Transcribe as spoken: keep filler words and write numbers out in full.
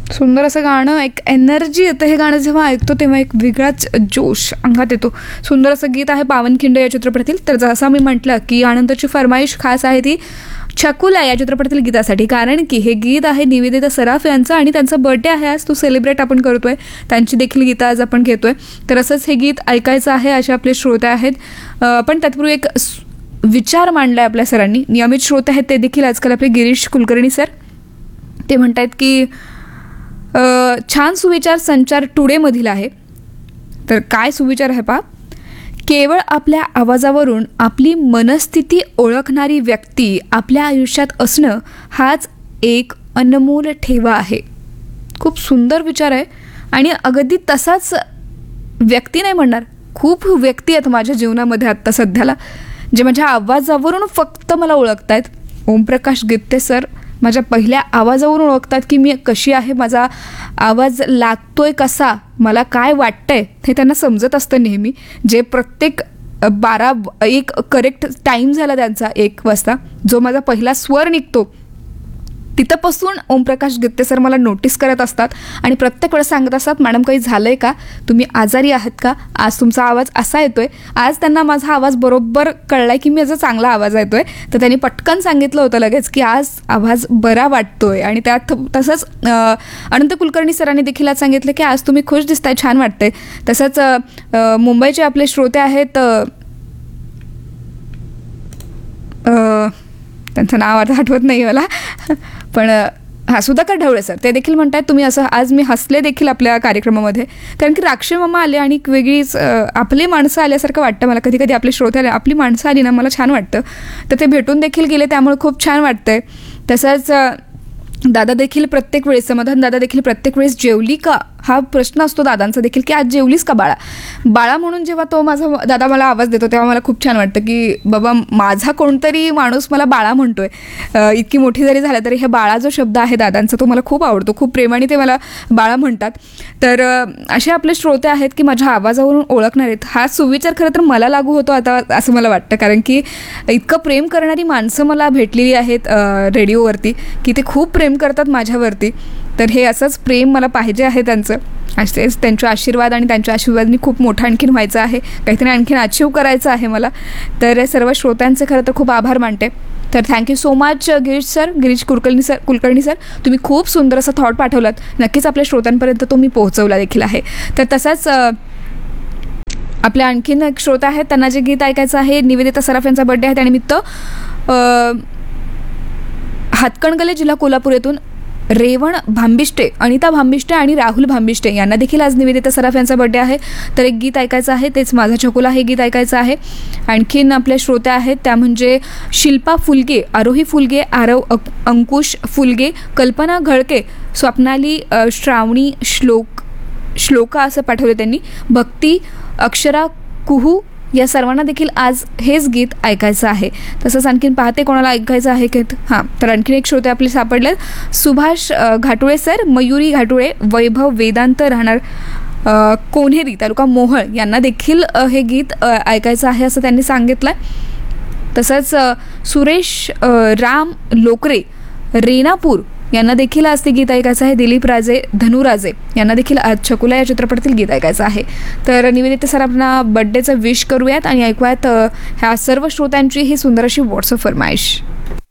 सुंदर असं गाणं, एक एनर्जी येतं हे गाणं जेव्हा ऐकतो तेव्हा एक वेगळाच जोश अंगात येतो. सुंदर असं गीत आहे पावनखिंड या चित्रपटातील. तर जसं मी म्हटलं की यानंतरची फरमाईश खास आहे ती छकुला या चित्रपटातील गीतासाठी, कारण की हे गीत आहे निवेदिता सराफ यांचं आणि त्यांचा बर्थडे आहे आज, तो सेलिब्रेट आपण करतोय. त्यांची देखील गीतं आज आपण घेतोय. तर असंच हे गीत ऐकायचं आहे असे आपले श्रोते आहेत. पण तत्पूर्वी एक विचार मांडलाय आपल्या सरांनी. नियमित श्रोते आहेत ते देखील आजकाल आपले गिरीश कुलकर्णी सर. ते म्हणत आहेत की छान सुविचार संचार टुडेमधील आहे. तर काय सुविचार आहे पहा, केवळ आपल्या आवाजावरून आपली मनस्थिती ओळखणारी व्यक्ती आपल्या आयुष्यात असणं हाच एक अनमोल ठेवा आहे. खूप सुंदर विचार आहे आणि अगदी तसाच व्यक्ती नाही म्हणणार, खूप व्यक्ती आहेत माझ्या जीवनामध्ये आत्ता सध्याला जे माझ्या आवाजावरून फक्त मला ओळखतायत. ओमप्रकाश गित्ते सर माझ्या पहिल्या आवाजावरून ओळखतात की मी कशी आहे, माझा आवाज लागतोय कसा, मला काय वाटतंय हे त्यांना समजत असतं नेहमी. जे प्रत्येक बारा एक करेक्ट टाईम झाला त्यांचा एक वाजता जो माझा पहिला स्वर निघतो तिथंपासून ओमप्रकाश गित्ते सर मला नोटीस करत असतात आणि प्रत्येक वेळेस सांगत असतात, मॅडम काही झालं आहे का, तुम्ही आजारी आहात का, आज तुमचा आवाज असा येतोय. आज त्यांना माझा आवाज बरोबर कळला आहे की मी याचा चांगला आवाज येतोय. तर त्यांनी पटकन सांगितलं होतं लगेच की आज आवाज बरा वाटतोय. आणि त्यात तसंच अनंत कुलकर्णी सरांनी देखील आज सांगितलं की आज तुम्ही खुश दिसताय, छान वाटतंय. तसंच मुंबईचे आपले श्रोते आहेत, त्यांचं नाव आता आठवत नाही मला, पण हां सुधाकर ढवळे सर ते देखील म्हणतात तुम्ही असं आज मी हसले देखील आपल्या कार्यक्रमामध्ये. कारण की राक्षे मामा आले आणि एक वेगळीच आपली माणसं आल्यासारखं वाटतं मला. कधी कधी आपले श्रोते आले, आपली माणसं आली ना मला छान वाटतं. तर ते भेटून देखील गेले त्यामुळे खूप छान वाटतंय. तसंच दादा देखील प्रत्येक वेळेस, समाधान दादा देखील प्रत्येक वेळेस जेवली का हा प्रश्न असतो दादांचा देखील की आज जेवलीस का बाळा. बाळा म्हणून जेव्हा तो माझा दादा मला आवाज देतो तेव्हा मला खूप छान वाटतं की बाबा माझा कोणतरी माणूस मला बाळा म्हणतोय. इतकी मोठी जरी झाला तरी हे बाळा जो शब्द आहे दादांचा तो मला खूप आवडतो. खूप प्रेमाने ते मला बाळा म्हणतात. तर असे आपले श्रोते आहेत की माझ्या आवाजावरून ओळखणार आहेत. हा सुविचार खरं तर मला लागू होतो आता असं मला वाटतं, कारण की इतकं प्रेम करणारी माणसं मला भेटलेली आहेत रेडिओवरती की ते खूप प्रेम करतात माझ्यावरती. तर हे असंच प्रेम मला पाहिजे आहे त्यांचं. असेच त्यांचे आशीर्वाद आणि त्यांच्या आशीर्वादांनी खूप मोठं आणखीन व्हायचं आहे, काहीतरी आणखीन अचीव करायचं आहे मला. तर सर्व श्रोत्यांचे खरं तर खूप आभार मानते. तर thank you so much Girish sir, Girish Kulkarni sir Kulkarni sir तुम्ही खूप सुंदर असं थॉट पाठवलात. नक्कीच आपल्या श्रोत्यांपर्यंत तो मी पोहोचवला देखील आहे. तर तसाच आपल्या आणखीन एक श्रोता आहेत, त्यांना जे गीत ऐकायचं आहे निवेदिता सराफ यांचा बर्थडे आहे त्यानिमित्त हातकणंगले जिल्हा कोल्हापूर येथून रेवण भांबिष्टे, अनिता भांबिष्टे आणि राहुल भांबिष्टे यांना देखील आज निवेदिता सराफ यांचा बर्थडे आहे. तर एक गीत ऐकायचं आहे, तेच माझा छकुला हे गीत ऐकायचं आहे. आणखीन आपल्या श्रोत्या आहेत त्या म्हणजे शिल्पा फुलगे, आरोही फुलगे, आरव अंकुश फुलगे, कल्पना घळके, स्वप्नाली श्रावणी, श्लोक श्लोका असं पाठवलं त्यांनी, भक्ती, अक्षरा कुहू या सर्वांना देखील आज हेच गीत ऐकायचं आहे. तसंच आणखीन पाहते कोणाला ऐकायचं आहे की हां, तर आणखीन एक श्रोते आपले सापडले, सुभाष घाटुळे सर, मयुरी घाटुळे, वैभव वेदांत राहणार कोन्हेरी तालुका मोहोळ यांना देखील हे गीत ऐकायचं आहे असं त्यांनी सांगितलं. तसंच सुरेश राम लोकरे, रेणापूर यांना देखील आज ते गीत ऐकायचं आहे. दिलीप राजे, धनुराजे यांना देखील आज छकुला या चित्रपटातील गीत ऐकायचं आहे. तर निवेदिता सर आपला बड्डेचं विश करूयात आणि ऐकूयात ह्या सर्व श्रोत्यांची ही सुंदर अशी व्हॉट्सअप फरमाईश.